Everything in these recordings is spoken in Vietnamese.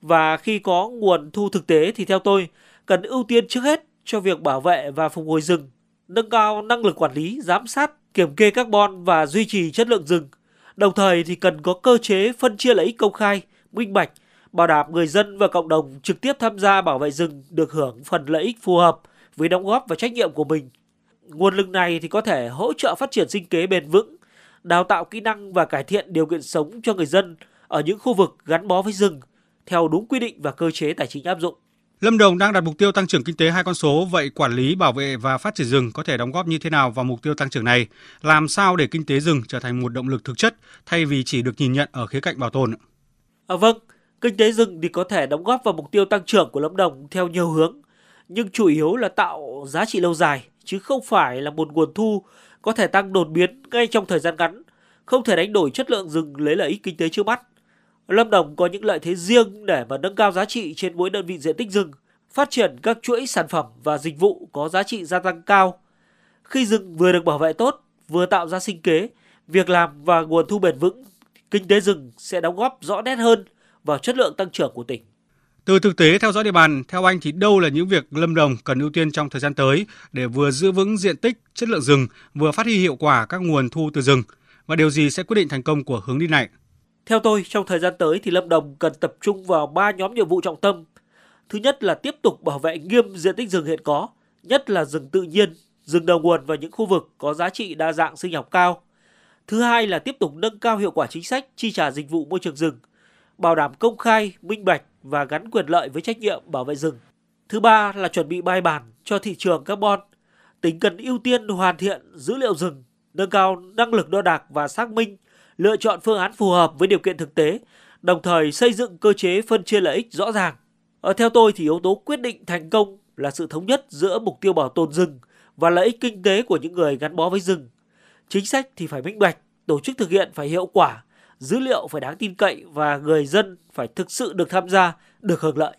Và khi có nguồn thu thực tế thì theo tôi cần ưu tiên trước hết cho việc bảo vệ và phục hồi rừng, nâng cao năng lực quản lý, giám sát, kiểm kê carbon và duy trì chất lượng rừng. Đồng thời thì cần có cơ chế phân chia lợi ích công khai, minh bạch, bảo đảm người dân và cộng đồng trực tiếp tham gia bảo vệ rừng được hưởng phần lợi ích phù hợp với đóng góp và trách nhiệm của mình. Nguồn lực này thì có thể hỗ trợ phát triển sinh kế bền vững, đào tạo kỹ năng và cải thiện điều kiện sống cho người dân ở những khu vực gắn bó với rừng theo đúng quy định và cơ chế tài chính áp dụng. Lâm Đồng đang đặt mục tiêu tăng trưởng kinh tế 2 con số, vậy quản lý, bảo vệ và phát triển rừng có thể đóng góp như thế nào vào mục tiêu tăng trưởng này? Làm sao để kinh tế rừng trở thành một động lực thực chất thay vì chỉ được nhìn nhận ở khía cạnh bảo tồn? Vâng, kinh tế rừng thì có thể đóng góp vào mục tiêu tăng trưởng của Lâm Đồng theo nhiều hướng, nhưng chủ yếu là tạo giá trị lâu dài, chứ không phải là một nguồn thu có thể tăng đột biến ngay trong thời gian ngắn, không thể đánh đổi chất lượng rừng lấy lợi ích kinh tế trước mắt. Lâm Đồng có những lợi thế riêng để mà nâng cao giá trị trên mỗi đơn vị diện tích rừng, phát triển các chuỗi sản phẩm và dịch vụ có giá trị gia tăng cao. Khi rừng vừa được bảo vệ tốt, vừa tạo ra sinh kế, việc làm và nguồn thu bền vững, kinh tế rừng sẽ đóng góp rõ nét hơn vào chất lượng tăng trưởng của tỉnh. Từ thực tế theo dõi địa bàn, theo anh thì đâu là những việc Lâm Đồng cần ưu tiên trong thời gian tới để vừa giữ vững diện tích, chất lượng rừng, vừa phát huy hiệu quả các nguồn thu từ rừng? Và điều gì sẽ quyết định thành công của hướng đi này? Theo tôi, trong thời gian tới thì Lâm Đồng cần tập trung vào 3 nhóm nhiệm vụ trọng tâm. Thứ nhất là tiếp tục bảo vệ nghiêm diện tích rừng hiện có, nhất là rừng tự nhiên, rừng đầu nguồn và những khu vực có giá trị đa dạng sinh học cao. Thứ hai là tiếp tục nâng cao hiệu quả chính sách chi trả dịch vụ môi trường rừng, bảo đảm công khai, minh bạch và gắn quyền lợi với trách nhiệm bảo vệ rừng. Thứ ba là chuẩn bị bài bản cho thị trường carbon. Tỉnh cần ưu tiên hoàn thiện dữ liệu rừng, nâng cao năng lực đo đạc và xác minh, lựa chọn phương án phù hợp với điều kiện thực tế, đồng thời xây dựng cơ chế phân chia lợi ích rõ ràng. Theo tôi thì yếu tố quyết định thành công là sự thống nhất giữa mục tiêu bảo tồn rừng và lợi ích kinh tế của những người gắn bó với rừng. Chính sách thì phải minh bạch, tổ chức thực hiện phải hiệu quả, dữ liệu phải đáng tin cậy và người dân phải thực sự được tham gia, được hưởng lợi.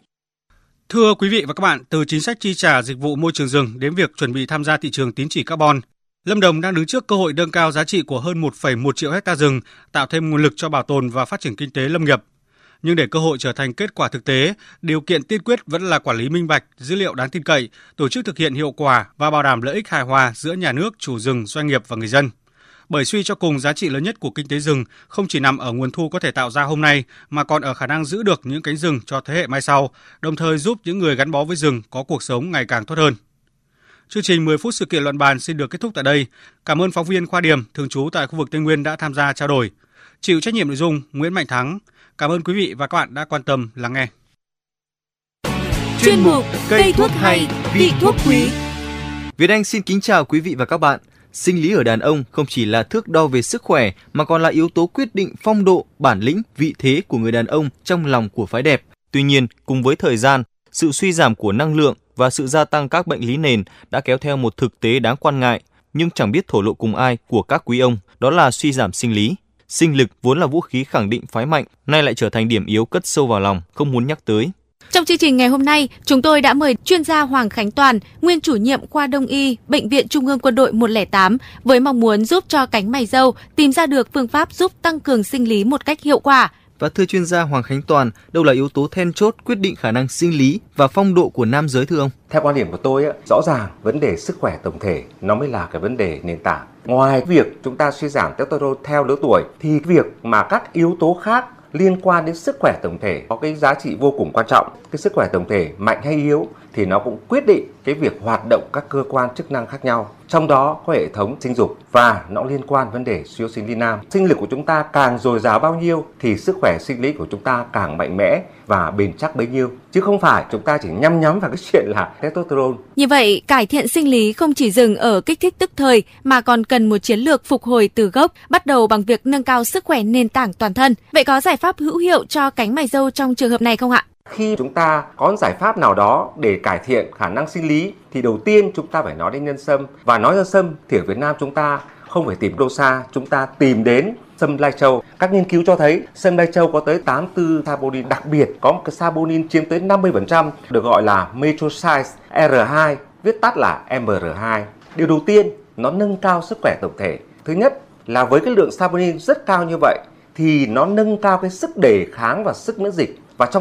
Thưa quý vị và các bạn, từ chính sách chi trả dịch vụ môi trường rừng đến việc chuẩn bị tham gia thị trường tín chỉ carbon, Lâm Đồng đang đứng trước cơ hội nâng cao giá trị của hơn 1,1 triệu hecta rừng, tạo thêm nguồn lực cho bảo tồn và phát triển kinh tế lâm nghiệp. Nhưng để cơ hội trở thành kết quả thực tế, điều kiện tiên quyết vẫn là quản lý minh bạch, dữ liệu đáng tin cậy, tổ chức thực hiện hiệu quả và bảo đảm lợi ích hài hòa giữa nhà nước, chủ rừng, doanh nghiệp và người dân. Bởi suy cho cùng, giá trị lớn nhất của kinh tế rừng không chỉ nằm ở nguồn thu có thể tạo ra hôm nay, mà còn ở khả năng giữ được những cánh rừng cho thế hệ mai sau, đồng thời giúp những người gắn bó với rừng có cuộc sống ngày càng tốt hơn. Chương trình 10 phút sự kiện luận bàn xin được kết thúc tại đây. Cảm ơn phóng viên Khoa Điểm, thường trú tại khu vực Tây Nguyên đã tham gia trao đổi. Chịu trách nhiệm nội dung Nguyễn Mạnh Thắng. Cảm ơn quý vị và các bạn đã quan tâm lắng nghe. Chuyên mục Cây thuốc hay, vị thuốc quý. Việt Anh xin kính chào quý vị và các bạn. Sinh lý ở đàn ông không chỉ là thước đo về sức khỏe mà còn là yếu tố quyết định phong độ, bản lĩnh, vị thế của người đàn ông trong lòng của phái đẹp. Tuy nhiên, cùng với thời gian, sự suy giảm của năng lượng và sự gia tăng các bệnh lý nền đã kéo theo một thực tế đáng quan ngại, nhưng chẳng biết thổ lộ cùng ai của các quý ông, đó là suy giảm sinh lý. Sinh lực vốn là vũ khí khẳng định phái mạnh, nay lại trở thành điểm yếu cất sâu vào lòng, không muốn nhắc tới. Trong chương trình ngày hôm nay, chúng tôi đã mời chuyên gia Hoàng Khánh Toàn, nguyên chủ nhiệm khoa Đông y, Bệnh viện Trung ương Quân đội 108, với mong muốn giúp cho cánh mày râu tìm ra được phương pháp giúp tăng cường sinh lý một cách hiệu quả. Và thưa chuyên gia Hoàng Khánh Toàn, đâu là yếu tố then chốt quyết định khả năng sinh lý và phong độ của nam giới thưa ông? Theo quan điểm của tôi, rõ ràng vấn đề sức khỏe tổng thể nó mới là cái vấn đề nền tảng. Ngoài việc chúng ta suy giảm testosterone theo lứa tuổi, thì việc mà các yếu tố khác liên quan đến sức khỏe tổng thể có cái giá trị vô cùng quan trọng. Cái sức khỏe tổng thể mạnh hay yếu thì nó cũng quyết định cái việc hoạt động các cơ quan chức năng khác nhau. Trong đó có hệ thống sinh dục và nó liên quan vấn đề suy yếu sinh lý nam. Sinh lực của chúng ta càng dồi dào bao nhiêu thì sức khỏe sinh lý của chúng ta càng mạnh mẽ và bền chắc bấy nhiêu. Chứ không phải chúng ta chỉ nhắm vào cái chuyện là testosterone. Như vậy, cải thiện sinh lý không chỉ dừng ở kích thích tức thời mà còn cần một chiến lược phục hồi từ gốc, bắt đầu bằng việc nâng cao sức khỏe nền tảng toàn thân. Vậy có giải pháp hữu hiệu cho cánh mày râu trong trường hợp này không ạ? Khi chúng ta có giải pháp nào đó để cải thiện khả năng sinh lý thì đầu tiên chúng ta phải nói đến nhân sâm. Và nói nhân sâm thì ở Việt Nam chúng ta không phải tìm đâu xa, chúng ta tìm đến sâm lai châu. Các nghiên cứu cho thấy sâm lai châu có tới 84 saponin, đặc biệt có một cái saponin chiếm tới 50% được gọi là methoxide R2, viết tắt là MR2. Điều đầu tiên, nó nâng cao sức khỏe tổng thể. Thứ nhất là với cái lượng saponin rất cao như vậy thì nó nâng cao cái sức đề kháng và sức miễn dịch